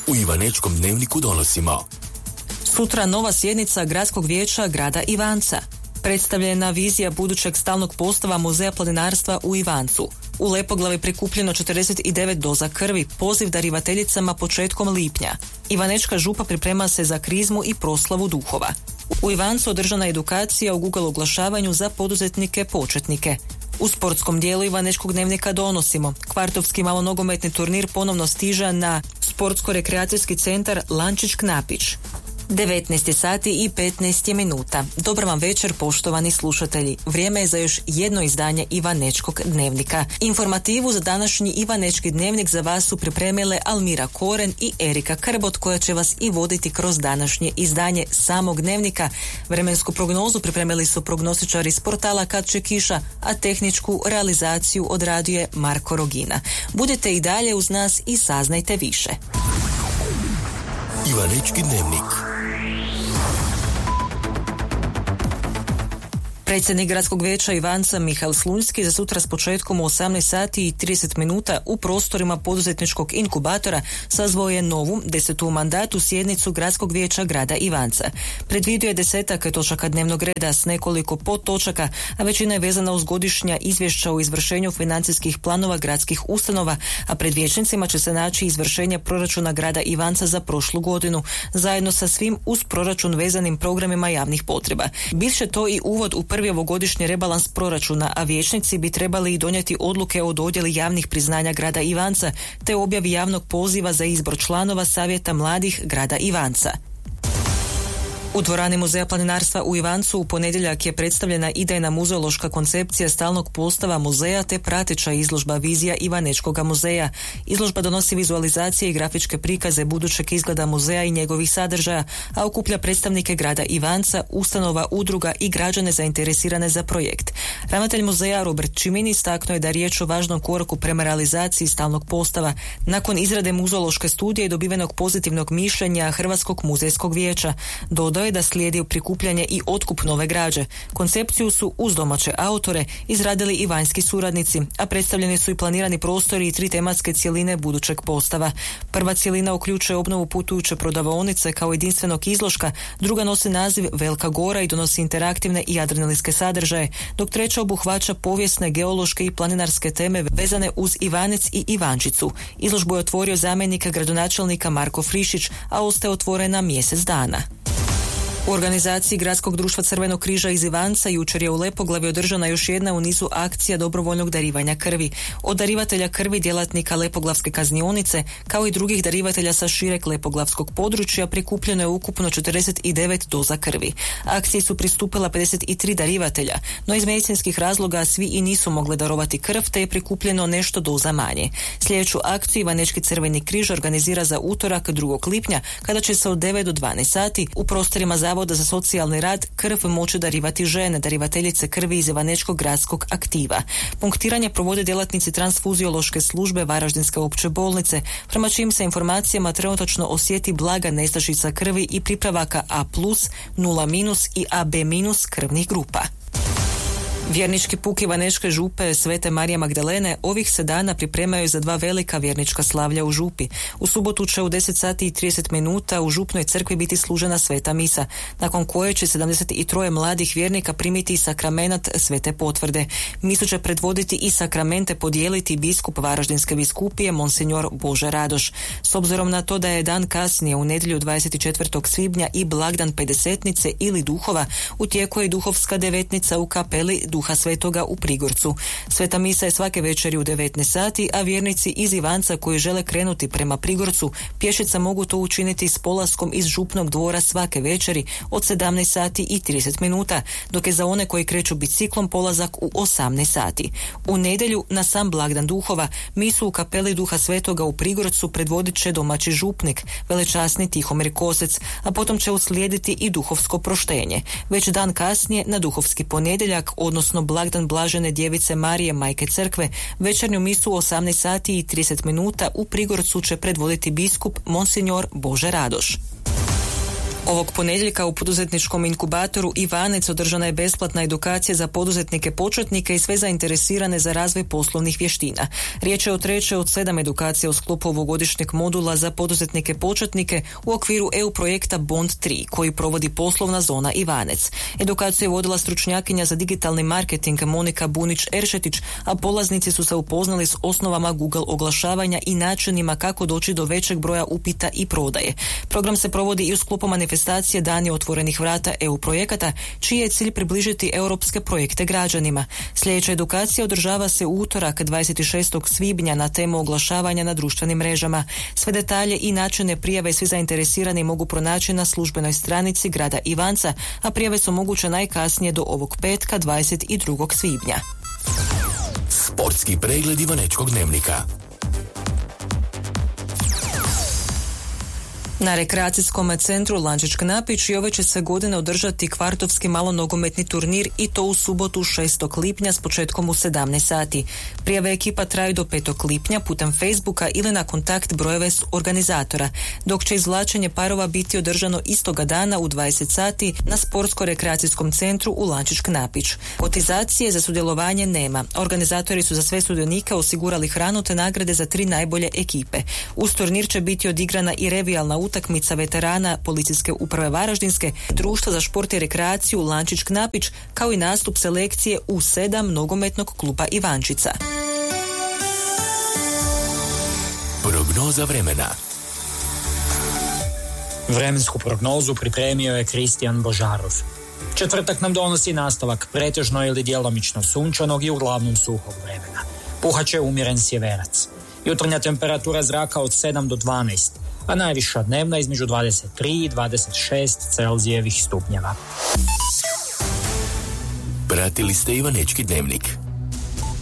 U Ivanečkom dnevniku donosimo: sutra nova sjednica Gradskog vijeća grada Ivanca. Predstavljena vizija budućeg stalnog postava Muzeja planinarstva u Ivancu. U Lepoglavi prikupljeno 49 doza krvi, poziv darivateljicama početkom lipnja. Ivanečka župa priprema se za krizmu i proslavu duhova. U Ivancu održana edukacija u Google oglašavanju za poduzetnike početnike. U sportskom dijelu Ivanečkog dnevnika donosimo: kvartovski malonogometni turnir ponovno stiža na sportsko-rekreacijski centar Lančić Knapić. 19 sati i 15 minuta. Dobar vam večer, poštovani slušatelji. Vrijeme je za još jedno izdanje Ivanečkog dnevnika. Informativu za današnji Ivanečki dnevnik za vas su pripremile Almira Koren i Erika Krbot, koja će vas i voditi kroz današnje izdanje samog dnevnika. Vremensku prognozu pripremili su prognostičari s portala Kad će kiša, a tehničku realizaciju odradio je Marko Rogina. Budete i dalje uz nas i saznajte više. Ivanečki dnevnik. Predsjednik Gradskog vijeća Ivanca Mihael Slunjski za sutra s početkom u 18 sati i 30 minuta u prostorima poduzetničkog inkubatora sazvao je novu 10. mandatu sjednicu Gradskog vijeća grada Ivanca. Predvidio je 10 točaka dnevnog reda s nekoliko podtočaka, a većina je vezana uz godišnja izvješća o izvršenju financijskih planova gradskih ustanova, a pred vijećnicima će se naći izvršenje proračuna grada Ivanca za prošlu godinu, zajedno sa svim uz proračun vezanim programima javnih potreba. Bit će to i uvod u prvi ovogodišnji rebalans proračuna, a vijećnici bi trebali i donijeti odluke o dodjeli javnih priznanja grada Ivanca te objavi javnog poziva za izbor članova Savjeta mladih grada Ivanca. U dvorani Muzeja planinarstva u Ivancu u ponedjeljak je predstavljena idejna muzeološka koncepcija stalnog postava muzeja te prateća izložba Vizija Ivanečkoga muzeja. Izložba donosi vizualizacije i grafičke prikaze budućeg izgleda muzeja i njegovih sadržaja, a okuplja predstavnike grada Ivanca, ustanova, udruga i građane zainteresirane za projekt. Ravnatelj muzeja Robert Čimin istaknuo je da je riječ o važnom koraku prema realizaciji stalnog postava nakon izrade muzeološke studije i dobivenog pozitivnog mišljenja Hrvatskog muzejskog vijeća. Dodao je da slijedi prikupljanje i otkup nove građe. Koncepciju su uz domaće autore izradili i vanjski suradnici, a predstavljeni su i planirani prostori i 3 tematske cjeline budućeg postava. Prva cjelina uključuje obnovu putujuće prodavaonice kao jedinstvenog izložka, druga nosi naziv Velika Gora i donosi interaktivne i adrenalinske sadržaje, dok treća obuhvaća povijesne, geološke i planinarske teme vezane uz Ivanec i Ivančicu. Izložbu je otvorio zamjenik gradonačelnika Marko Frišić, a ostaje otvorena mjesec dana. U organizaciji Gradskog društva Crvenog križa iz Ivanca jučer je u Lepoglavi održana još jedna u nizu akcija dobrovoljnog darivanja krvi. Od darivatelja krvi, djelatnika Lepoglavske kaznionice, kao i drugih darivatelja sa šireg lepoglavskog područja prikupljeno je ukupno 49 doza krvi. Akciji su pristupila 53 darivatelja, no iz medicinskih razloga svi i nisu mogli darovati krv, te je prikupljeno nešto doza manje. Sljedeću akciju Ivanečki Crveni križ organizira za utorak 2. lipnja, kada će se od 9 do 12 sati u prostorima Zavoda za socijalni rad krv moći darivati žene, darivateljice krvi iz Ivanečkog gradskog aktiva. Punktiranje provode djelatnici transfuziološke službe Varaždinske opće bolnice, prema čijim se informacijama trenutačno osjeti blaga nestašica krvi i pripravaka A+, 0- i AB- krvnih grupa. Vjernički puk Ivanečke župe Svete Marije Magdalene ovih se dana pripremaju za 2 velika vjernička slavlja u župi. U subotu će u 10 sati i 30 minuta u župnoj crkvi biti služena sveta misa, nakon koje će 73 mladih vjernika primiti sakramenat svete potvrde. Misu će predvoditi i sakramente podijeliti biskup Varaždinske biskupije Monsinjor Bože Radoš. S obzirom na to da je dan kasnije u nedjelju 24. svibnja i blagdan Pedesetnice ili Duhova, u tijeku je duhovska devetnica u kapeli Duha Svetoga u Prigorcu. Sveta misa je svake večeri u 19 sati, a vjernici iz Ivanca koji žele krenuti prema Prigorcu pješica mogu to učiniti s polaskom iz župnog dvora svake večeri od 17 sati i 30 minuta, dok je za one koji kreću biciklom polazak u 18 sati. U nedjelju na sam blagdan Duhova misu u kapeli Duha Svetoga u Prigorcu predvodit će domaći župnik, velečasni Tihomir Kosec, a potom će uslijediti i duhovsko proštenje. Već dan kasnije na duhovski ponedjeljak, odnosno blagdan Blažene Djevice Marije Majke Crkve, večernju misu u 18 sati i 30 minuta u Prigorcu će predvoditi biskup Monsinjor Bože Radoš. Ovog ponedjeljka u poduzetničkom inkubatoru Ivanec održana je besplatna edukacija za poduzetnike početnike i sve zainteresirane za razvoj poslovnih vještina. Riječ je o trećoj od 7 edukacija u sklopu ovogodišnjeg modula za poduzetnike početnike u okviru EU projekta Bond 3 koji provodi poslovna zona Ivanec. Edukaciju je vodila stručnjakinja za digitalni marketing Monika Bunić-Eršetić, a polaznici su se upoznali s osnovama Google oglašavanja i načinima kako doći do većeg broja upita i prodaje. Program se provodi i u sklopu manifestacije Dani otvorenih vrata EU projekata, čiji je cilj približiti europske projekte građanima. Sljedeća edukacija održava se u utorak 26. svibnja na temu oglašavanja na društvenim mrežama. Sve detalje i načine prijave svi zainteresirani mogu pronaći na službenoj stranici grada Ivanca, a prijave su moguće najkasnije do ovog petka 22. svibnja. Sportski pregled Ivanečkog dnevnika. Na rekreacijskom centru Lančić Knapić i ove će se godine održati kvartovski malonogometni turnir i to u subotu 6. lipnja s početkom u 17 sati. Prijave ekipa traju do 5. lipnja putem Facebooka ili na kontakt brojeve organizatora, dok će izvlačenje parova biti održano istoga dana u 20 sati na sportsko-rekreacijskom centru u Lančić Knapić. Kotizacije za sudjelovanje nema. Organizatori su za sve sudionike osigurali hranu te nagrade za 3 najbolje ekipe. Uz turnir će biti odigrana i revijalna utakmica veterana Policijske uprave Varaždinske, Društva za šport i rekreaciju Lančić Knapić, kao i nastup selekcije U7 nogometnog kluba Ivančica. Prognoza vremena. Vremensku prognozu pripremio je Kristijan Božarov. Četvrtak nam donosi nastavak pretežno ili djelomično sunčanog i uglavnom suhog vremena. Puhaće umjeren sjeverac. Jutarnja temperatura zraka od 7 do 12, a najviša dnevna između 23 i 26 Celzijevih stupnjeva. Pratili ste Ivanečki dnevnik.